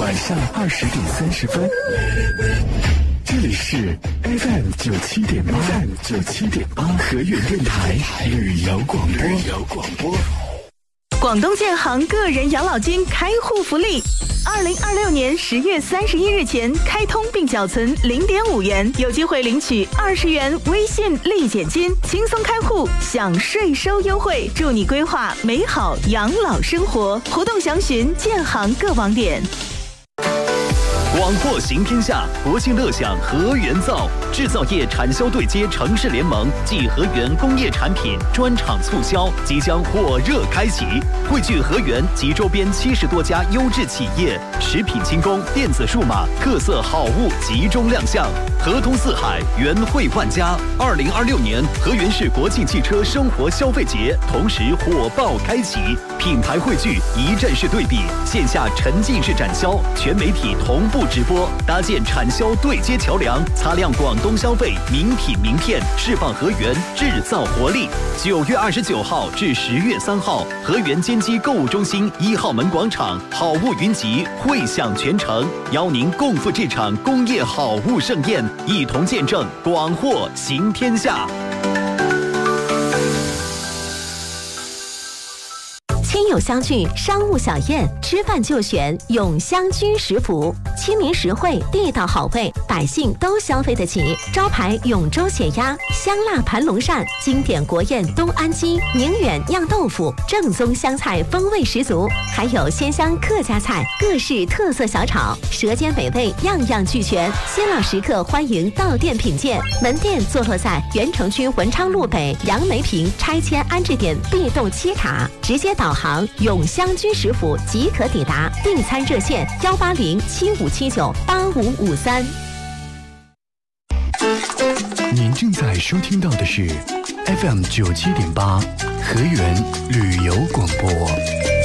晚上20:30，这里是 FM97.8，河源电台旅游广播。 广东建行个人养老金开户福利，2026年10月31日前开通并缴存0.5元，有机会领取20元微信立减金，轻松开户享税收优惠，助你规划美好养老生活。活动详询建行各网点。 广货行天下，国庆乐享河源造，制造业产销对接城市联盟暨河源工业产品专场促销即将火热开启，汇聚河源及周边70多家优质企业，食品轻工、电子数码特色好物集中亮相，河通四海，源汇万家。2026年河源市国庆汽车生活消费节同时火爆开启，品牌汇聚，一站式对比，线下沉浸式展销，全媒体同步直播，搭建产销对接桥梁，擦亮广东消费名品名片，释放河源制造活力。9月29号至10月3号，河源坚基购物中心1号门广场，好物云集，汇享全城，邀您共赴这场工业好物盛宴，一同见证广货行天下。 亲友相聚，商务小宴，吃饭就选永香居食府，亲民实惠，地道好味，百姓都消费得起。招牌永州血鸭、香辣盘龙鳝，经典国宴东安鸡、宁远酿豆腐，正宗湘菜风味十足，还有鲜香客家菜，各式特色小炒，舌尖美味样样俱全。新老食客欢迎到店品鉴，门店坐落在原城区文昌路北杨梅坪拆迁安置点 B 栋7卡，直接导航永香居食府即可抵达，订餐热线18075798553。 您正在收听到的是 FM97.8河源旅游广播。